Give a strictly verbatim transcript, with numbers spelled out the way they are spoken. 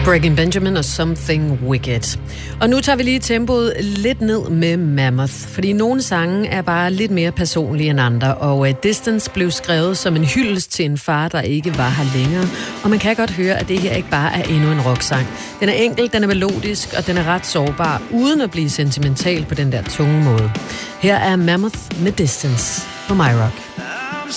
Breaking Benjamin og Something Wicked. Og nu tager vi lige tempoet lidt ned med Mammoth, fordi nogle sange er bare lidt mere personlige end andre, og Distance blev skrevet som en hyldest til en far, der ikke var her længere, og man kan godt høre, at det her ikke bare er endnu en rocksang. Den er enkel, den er melodisk, og den er ret sårbar, uden at blive sentimental på den der tunge måde. Her er Mammoth med Distance på MyRock.